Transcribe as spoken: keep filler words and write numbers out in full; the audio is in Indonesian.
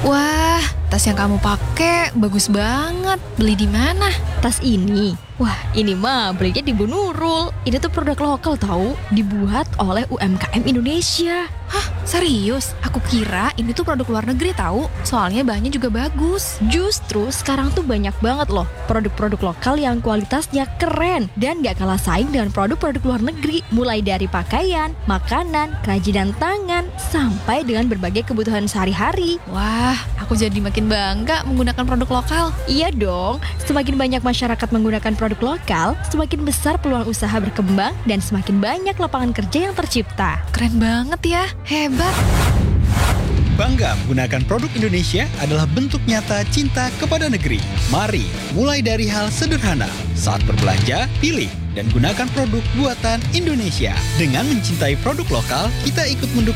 Wah, tas yang kamu pakai bagus banget. Beli di mana? Tas ini, wah ini mah belinya di Bu Nurul. Ini tuh produk lokal tahu, dibuat oleh U M K M Indonesia. Hah, serius? Aku kira ini tuh produk luar negeri tahu. Soalnya bahannya juga bagus. Justru sekarang tuh banyak banget loh produk-produk lokal yang kualitasnya keren dan gak kalah saing dengan produk-produk luar negeri. Mulai dari pakaian, makanan, kerajinan tangan, sampai dengan berbagai kebutuhan sehari-hari. Wah, aku jadi makin bangga menggunakan produk lokal. Iya dong, semakin banyak masyarakat menggunakan produk lokal, semakin besar peluang usaha berkembang dan semakin banyak lapangan kerja yang tercipta. Keren banget ya, hebat. Bangga menggunakan produk Indonesia adalah bentuk nyata cinta kepada negeri. Mari, mulai dari hal sederhana. Saat berbelanja, pilih dan gunakan produk buatan Indonesia. Dengan mencintai produk lokal, kita ikut mendukung